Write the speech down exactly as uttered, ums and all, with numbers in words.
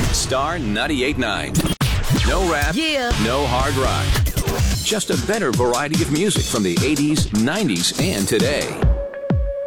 Star ninety-eight point nine. No rap, Yeah. no hard rock. Just a better variety of music from the eighties, nineties, and today.